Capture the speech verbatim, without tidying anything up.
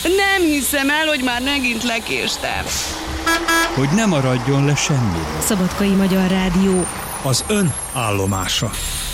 Nem hiszem el, hogy már megint lekéstem. Hogy ne maradjon le semmi. Szabadkai Magyar Rádió. Az ön állomása.